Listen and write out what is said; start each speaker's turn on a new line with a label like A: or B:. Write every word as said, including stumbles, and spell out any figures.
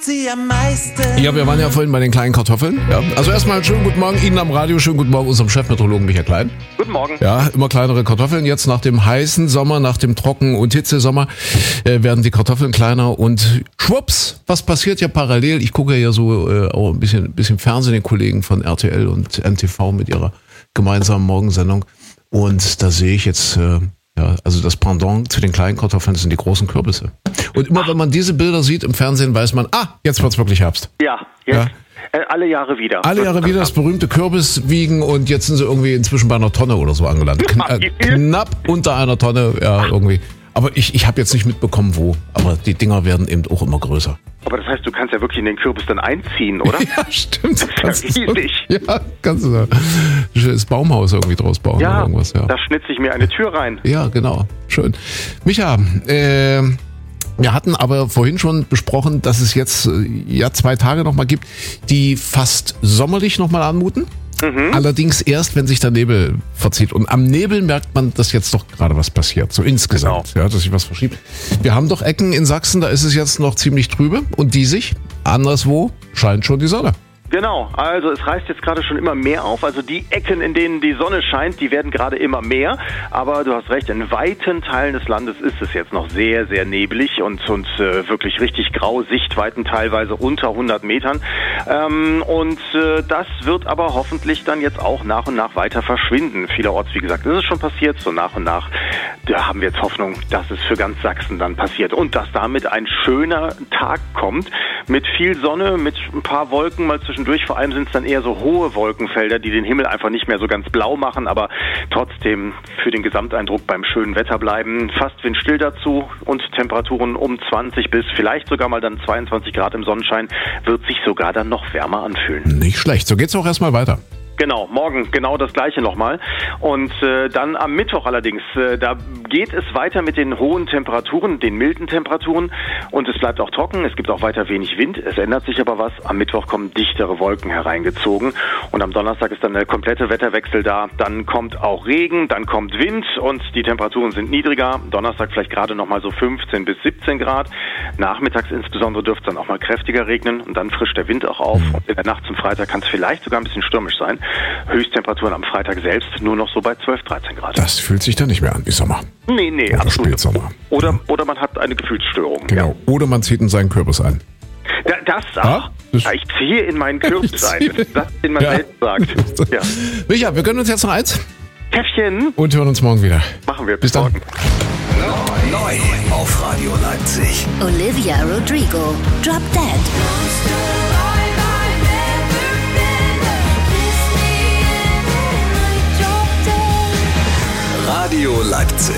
A: sie am meisten?
B: Ja, wir waren ja vorhin bei den kleinen Kartoffeln. Ja. Also erstmal einen schönen guten Morgen Ihnen am Radio, schönen guten Morgen unserem Chefmeteorologen Michael Klein.
C: Guten Morgen.
B: Ja, immer kleinere Kartoffeln. Jetzt nach dem heißen Sommer, nach dem Trocken- und Hitzesommer äh, werden die Kartoffeln kleiner und schwupps, was passiert ja parallel? Ich gucke ja so äh, auch ein bisschen, bisschen Fernsehen, den Kollegen von R T L und N T V mit ihrer gemeinsamen Morgensendung. Und da sehe ich jetzt, äh, ja, also das Pendant zu den kleinen Kartoffeln sind die großen Kürbisse. Und immer wenn man diese Bilder sieht im Fernsehen, weiß man, ah, jetzt wird's wirklich Herbst.
C: Ja, jetzt. Ja. Äh, alle Jahre wieder.
B: Alle Jahre wieder das berühmte Kürbiswiegen und jetzt sind sie irgendwie inzwischen bei einer Tonne oder so angelandet. Kn- äh, knapp unter einer Tonne, ja, irgendwie. Aber ich, ich habe jetzt nicht mitbekommen, wo. Aber die Dinger werden eben auch immer größer.
C: Aber das heißt, du kannst ja wirklich in den Kürbis dann einziehen, oder?
B: Ja, stimmt.
C: Das ist ja riesig.
B: Ja, kannst du da das Baumhaus irgendwie draus bauen
C: ja,
B: oder irgendwas. Ja,
C: da schnitze ich mir eine Tür rein.
B: Ja, genau. Schön. Micha, äh, wir hatten aber vorhin schon besprochen, dass es jetzt äh, ja zwei Tage nochmal gibt, die fast sommerlich nochmal anmuten. Mhm. Allerdings erst, wenn sich der Nebel verzieht. Und am Nebel merkt man, dass jetzt doch gerade was passiert. So insgesamt, genau. Ja, dass sich was verschiebt. Wir haben doch Ecken in Sachsen, da ist es jetzt noch ziemlich trübe. Und die sich, anderswo, scheint schon die Sonne.
C: Genau, also es reißt jetzt gerade schon immer mehr auf. Also die Ecken, in denen die Sonne scheint, die werden gerade immer mehr. Aber du hast recht, in weiten Teilen des Landes ist es jetzt noch sehr, sehr neblig und, und äh, wirklich richtig grau. Sichtweiten teilweise unter hundert Metern. Ähm, und äh, das wird aber hoffentlich dann jetzt auch nach und nach weiter verschwinden. Vielerorts, wie gesagt, ist es schon passiert. So nach und nach, da haben wir jetzt Hoffnung, dass es für ganz Sachsen dann passiert. Und dass damit ein schöner Tag kommt mit viel Sonne, mit ein paar Wolken mal zwischen Durch. Vor allem sind es dann eher so hohe Wolkenfelder, die den Himmel einfach nicht mehr so ganz blau machen, aber trotzdem für den Gesamteindruck beim schönen Wetter bleiben. Fast windstill dazu und Temperaturen um zwanzig bis vielleicht sogar mal dann zweiundzwanzig Grad im Sonnenschein, wird sich sogar dann noch wärmer anfühlen.
B: Nicht schlecht. So geht's auch erstmal weiter.
C: Genau, morgen genau das Gleiche nochmal. Und äh, dann am Mittwoch allerdings, äh, da geht es weiter mit den hohen Temperaturen, den milden Temperaturen und es bleibt auch trocken, es gibt auch weiter wenig Wind, es ändert sich aber was. Am Mittwoch kommen dichtere Wolken hereingezogen und am Donnerstag ist dann der komplette Wetterwechsel da. Dann kommt auch Regen, dann kommt Wind und die Temperaturen sind niedriger. Donnerstag vielleicht gerade nochmal so fünfzehn bis siebzehn Grad. Nachmittags insbesondere dürfte es dann auch mal kräftiger regnen und dann frischt der Wind auch auf. Und in der Nacht zum Freitag kann es vielleicht sogar ein bisschen stürmisch sein. Höchsttemperaturen am Freitag selbst nur noch so bei zwölf, dreizehn Grad.
B: Das fühlt sich dann nicht mehr an wie Sommer.
C: Nee, nee,
B: oder
C: absolut.
B: Spätsommer.
C: Oder, oder man hat eine Gefühlsstörung.
B: Genau.
C: Ja.
B: Oder man zieht in seinen Kürbis ein.
C: Da, das auch. Ja, ich ziehe in meinen Kürbis ein. Das ist das, den man
B: ja.
C: selbst sagt. Ja.
B: Micha, wir gönnen uns jetzt noch eins.
C: Käffchen.
B: Und hören uns morgen wieder.
C: Machen wir.
B: Bis, Bis dann.
C: Morgen.
D: Neu auf Radio Leipzig.
E: Olivia Rodrigo. Drop Dead.
D: Radio Leipzig.